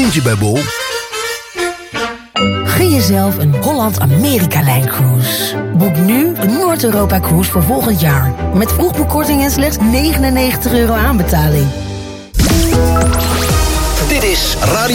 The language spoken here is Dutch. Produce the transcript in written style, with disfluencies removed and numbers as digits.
eentje bij Bol. Gun jezelf een Holland-Amerika-lijncruise. Boek nu een Noord-Europa-cruise voor volgend jaar. Met vroegboekkorting en slechts €99 aanbetaling. Dit is Radio